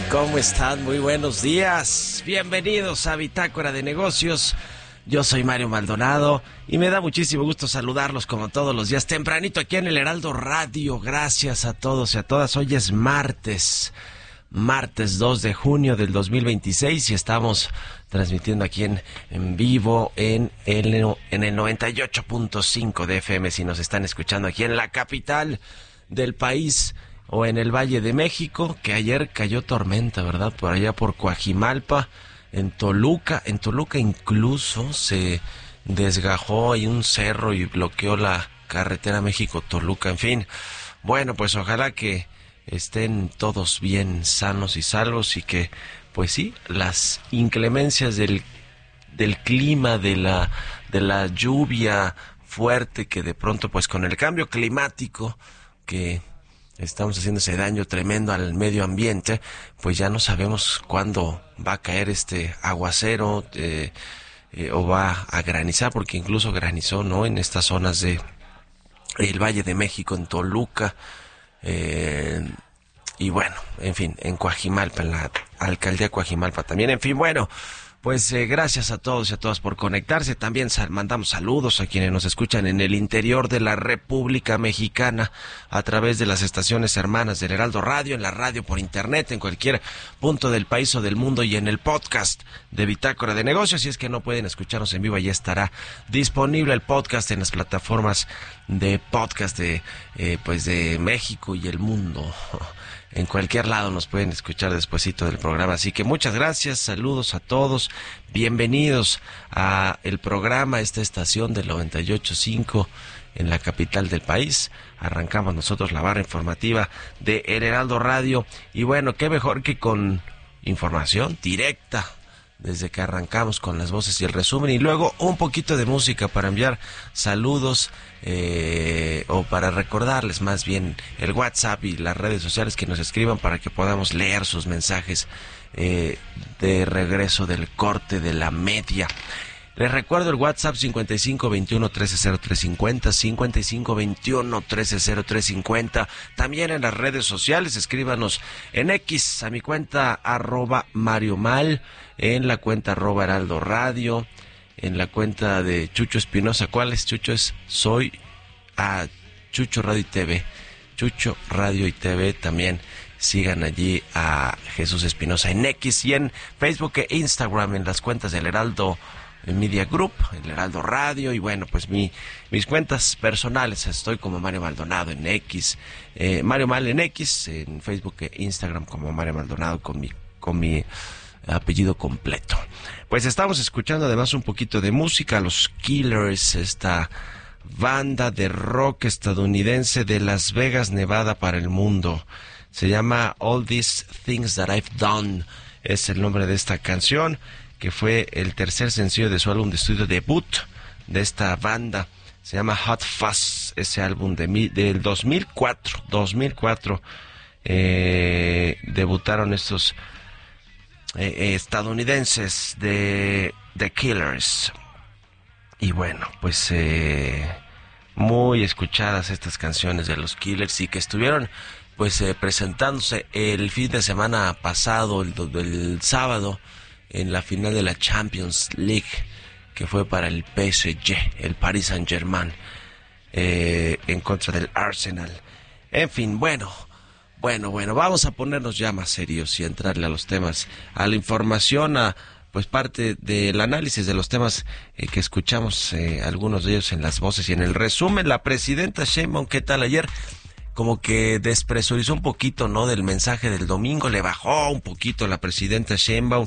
¿Cómo están? Muy buenos días. Bienvenidos a Bitácora de Negocios. Yo soy Mario Maldonado y me da muchísimo gusto saludarlos como todos los días tempranito aquí en el Heraldo Radio. Gracias a todos y a todas. Hoy es martes 2 de junio del 2026 y estamos transmitiendo aquí en vivo en el 98.5 de FM si nos están escuchando aquí en la capital del país o en el Valle de México, que ayer cayó tormenta, ¿verdad? Por allá por Coajimalpa, en Toluca incluso se desgajó ahí un cerro y bloqueó la carretera México-Toluca, en fin. Bueno, pues ojalá que estén todos bien sanos y salvos y que, pues sí, las inclemencias del clima, de la lluvia fuerte que de pronto, pues con el cambio climático que estamos haciendo ese daño tremendo al medio ambiente, pues ya no sabemos cuándo va a caer este aguacero o va a granizar, porque incluso granizó, ¿no?, en estas zonas de el Valle de México, en Toluca, y bueno, en fin, en Coajimalpa, en la alcaldía de Coajimalpa también, en fin, bueno, pues gracias a todos y a todas por conectarse. También mandamos saludos a quienes nos escuchan en el interior de la República Mexicana a través de las estaciones hermanas del Heraldo Radio, en la radio por internet, en cualquier punto del país o del mundo y en el podcast de Bitácora de Negocios. Si es que no pueden escucharnos en vivo, ya estará disponible el podcast en las plataformas de podcast de México y el mundo. En cualquier lado nos pueden escuchar despuesito del programa. Así que muchas gracias, saludos a todos, bienvenidos a el programa, esta estación del 98.5 en la capital del país. Arrancamos nosotros la barra informativa de El Heraldo Radio. Y bueno, qué mejor que con información directa, desde que arrancamos con las voces y el resumen, y luego un poquito de música para enviar saludos o para recordarles más bien el WhatsApp y las redes sociales, que nos escriban para que podamos leer sus mensajes de regreso del corte de la media. Les recuerdo el WhatsApp 5521-130350, 5521-130350. También en las redes sociales, escríbanos en X, a mi cuenta @MarioMal, en la cuenta @Heraldo Radio, en la cuenta de Chucho Espinosa. ¿Cuál es, Chucho? Soy a Chucho Radio y TV. Chucho Radio y TV también. Sigan allí a Jesús Espinosa en X y en Facebook e Instagram, en las cuentas del Heraldo Media Group, el Heraldo Radio, y bueno, pues mis cuentas personales, estoy como Mario Maldonado en X, Mario Mal en X, en Facebook e Instagram como Mario Maldonado con mi apellido completo. Pues estamos escuchando además un poquito de música, los Killers, esta banda de rock estadounidense de Las Vegas, Nevada para el mundo. Se llama All These Things That I've Done, es el nombre de esta canción, que fue el tercer sencillo de su álbum de estudio debut de esta banda. Se llama Hot Fuzz, ese álbum del 2004. Debutaron estos estadounidenses de The Killers. Y bueno, pues muy escuchadas estas canciones de los Killers, y que estuvieron pues presentándose el fin de semana pasado, el sábado, en la final de la Champions League, que fue para el PSG, el Paris Saint-Germain, en contra del Arsenal. En fin, bueno, vamos a ponernos ya más serios y entrarle a los temas, a la información, a pues parte del análisis de los temas que escuchamos, algunos de ellos en las voces y en el resumen. La presidenta Sheinbaum, ¿qué tal ayer? Como que despresurizó un poquito, ¿no?, del mensaje del domingo, le bajó un poquito la presidenta Sheinbaum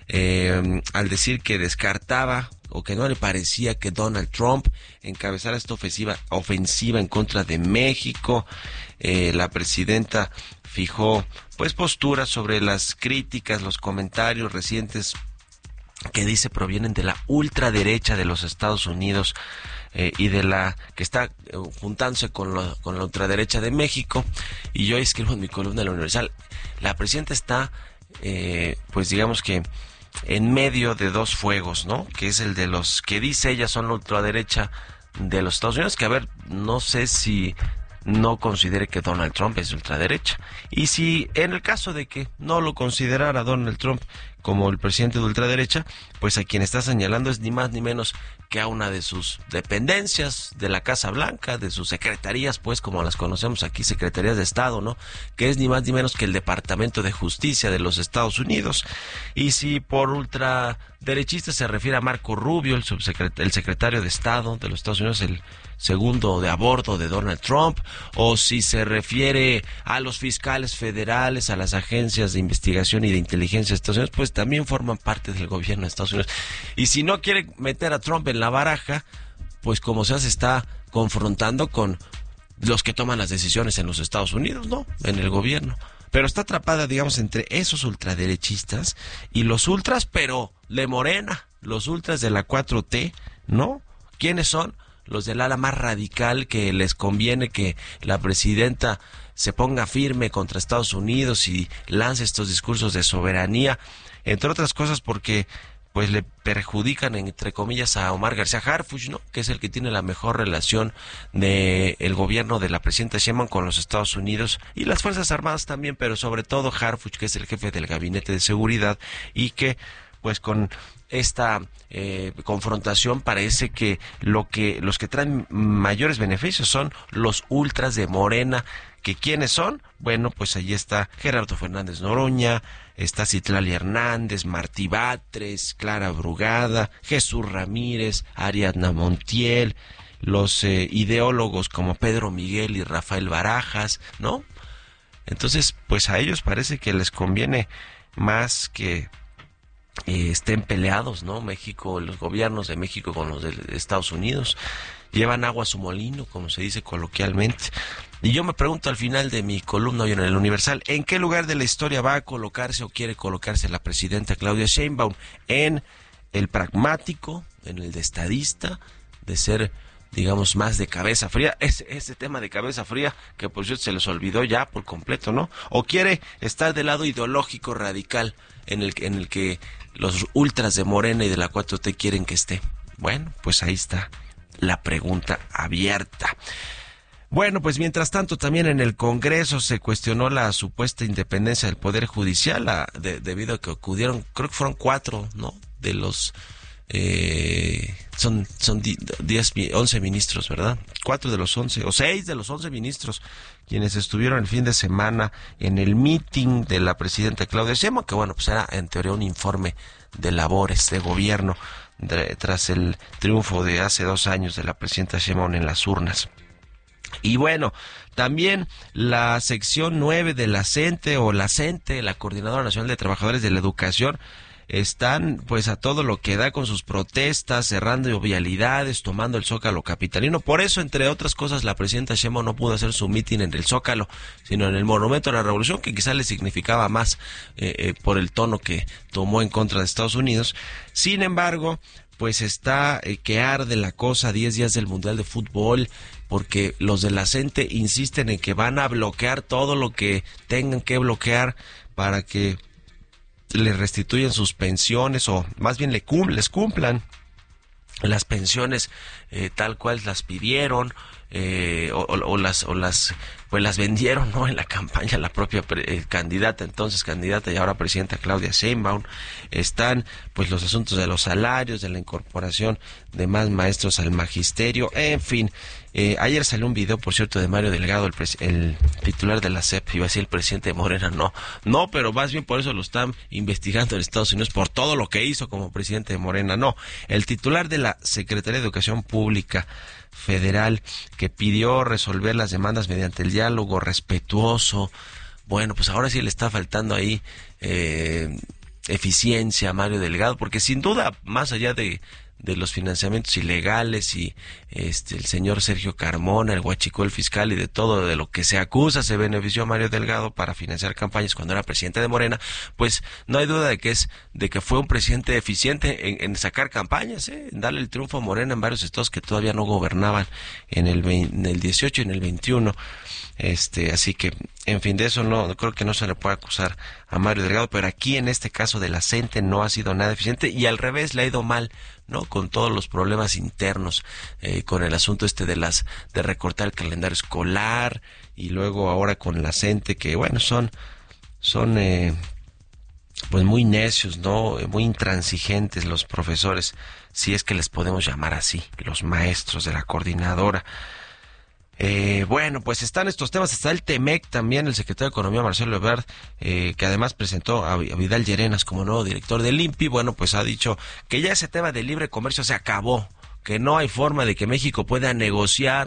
al decir que descartaba o que no le parecía que Donald Trump encabezara esta ofensiva en contra de México. La presidenta fijó pues posturas sobre las críticas, los comentarios recientes que dice provienen de la ultraderecha de los Estados Unidos y de la que está juntándose con la ultraderecha de México. Y yo escribo en mi columna de La Universal, la presidenta está pues digamos que en medio de dos fuegos, ¿no? Que es el de los que dice ella son la ultraderecha de los Estados Unidos, que a ver, no sé si no considere que Donald Trump es de ultraderecha. Y si en el caso de que no lo considerara Donald Trump como el presidente de ultraderecha, pues a quien está señalando es ni más ni menos que a una de sus dependencias de la Casa Blanca, de sus secretarías, pues como las conocemos aquí, secretarías de Estado, ¿no? Que es ni más ni menos que el Departamento de Justicia de los Estados Unidos. Y si por ultraderechista se refiere a Marco Rubio, el secretario de Estado de los Estados Unidos, el segundo de a bordo de Donald Trump, o si se refiere a los fiscales federales, a las agencias de investigación y de inteligencia de Estados Unidos, pues también forman parte del gobierno de Estados Unidos. Y si no quiere meter a Trump en la baraja, pues como sea, se está confrontando con los que toman las decisiones en los Estados Unidos, ¿no? En el gobierno. Pero está atrapada, digamos, entre esos ultraderechistas y los ultras, pero de Morena, los ultras de la 4T, ¿no? ¿Quiénes son? Los del ala más radical, que les conviene que la presidenta se ponga firme contra Estados Unidos y lance estos discursos de soberanía, entre otras cosas porque pues le perjudican, entre comillas, a Omar García Harfuch, ¿no? Que es el que tiene la mejor relación de el gobierno de la presidenta Sheinbaum con los Estados Unidos y las Fuerzas Armadas también, pero sobre todo Harfuch, que es el jefe del Gabinete de Seguridad, y que pues con esta confrontación parece que los que traen mayores beneficios son los ultras de Morena. ¿Que quiénes son? Bueno, pues allí está Gerardo Fernández Noroña, está Citlali Hernández, Martí Batres, Clara Brugada, Jesús Ramírez, Ariadna Montiel, los ideólogos como Pedro Miguel y Rafael Barajas, ¿no? Entonces, pues a ellos parece que les conviene más que estén peleados, ¿no? México, los gobiernos de México con los de Estados Unidos. Llevan agua a su molino, como se dice coloquialmente. Y yo me pregunto al final de mi columna hoy en el Universal, ¿en qué lugar de la historia va a colocarse o quiere colocarse la presidenta Claudia Sheinbaum? ¿En el pragmático, en el de estadista, de ser, digamos, más de cabeza fría, ese tema de cabeza fría que por cierto se les olvidó ya por completo, ¿no? ¿O quiere estar del lado ideológico radical en el que los ultras de Morena y de la 4T quieren que esté? Bueno, pues ahí está la pregunta abierta. Bueno, pues mientras tanto también en el Congreso se cuestionó la supuesta independencia del Poder Judicial debido a que acudieron, creo que fueron 4, ¿no? De los son 11 ministros, ¿verdad? 4 de los 11, o 6 de los 11 ministros quienes estuvieron el fin de semana en el meeting de la presidenta Claudia Sheinbaum, que bueno, pues era en teoría un informe de labores de gobierno tras el triunfo de hace 2 años de la presidenta Sheinbaum en las urnas. Y bueno, también la sección 9 de la CENTE o la CENTE, la Coordinadora Nacional de Trabajadores de la Educación, están pues a todo lo que da con sus protestas, cerrando vialidades, tomando el Zócalo capitalino. Por eso, entre otras cosas, la presidenta Sheinbaum no pudo hacer su mitin en el Zócalo, sino en el Monumento a la Revolución, que quizá le significaba más por el tono que tomó en contra de Estados Unidos. Sin embargo, pues está que arde la cosa 10 días del Mundial de Fútbol, porque los de la CENTE insisten en que van a bloquear todo lo que tengan que bloquear para que les restituyan sus pensiones, o más bien les cumplan las pensiones tal cual las pidieron, o las vendieron, ¿no? En la campaña la propia candidata y ahora presidenta Claudia Sheinbaum. Están pues los asuntos de los salarios, de la incorporación de más maestros al magisterio, en fin. Ayer salió un video, por cierto, de Mario Delgado, el titular de la SEP, iba a decir el presidente de Morena, no, pero más bien por eso lo están investigando en Estados Unidos, por todo lo que hizo como presidente de Morena, no. El titular de la Secretaría de Educación Pública Federal, que pidió resolver las demandas mediante el diálogo respetuoso. Bueno, pues ahora sí le está faltando ahí eficiencia a Mario Delgado, porque sin duda, más allá de los financiamientos ilegales y el señor Sergio Carmona, el huachicol fiscal y de todo de lo que se acusa, se benefició a Mario Delgado para financiar campañas cuando era presidente de Morena, pues no hay duda de que fue un presidente eficiente en sacar campañas, en darle el triunfo a Morena en varios estados que todavía no gobernaban en el 18 y en el 21. Así que, en fin, de eso no creo que no se le puede acusar a Mario Delgado, pero aquí en este caso de la CENTE no ha sido nada eficiente y al revés le ha ido mal, ¿no? Con todos los problemas internos, con el asunto de recortar el calendario escolar y luego ahora con la CENTE, que bueno, son pues muy necios, ¿no? Muy intransigentes los profesores, si es que les podemos llamar así, los maestros de la coordinadora. Bueno, pues están estos temas, está el TEMEC también, el secretario de Economía Marcelo Ebrard, que además presentó a Vidal Llerenas como nuevo director del INPI. Bueno, pues ha dicho que ya ese tema de libre comercio se acabó, que no hay forma de que México pueda negociar